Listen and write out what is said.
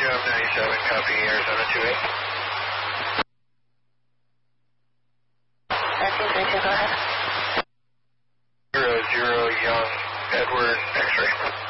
97, copy Arizona 28. 1932, go ahead. 00 Young, Edward, X-ray.